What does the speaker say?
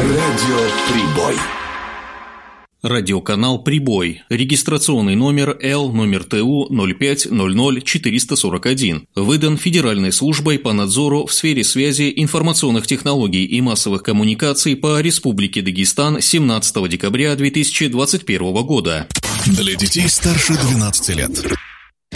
Радио «Прибой». Радиоканал «Прибой». Регистрационный номер Л/ТУ 0500441. Выдан Федеральной службой по надзору в сфере связи, информационных технологий и массовых коммуникаций по Республике Дагестан 17 декабря 2021 года. Для детей старше 12 лет.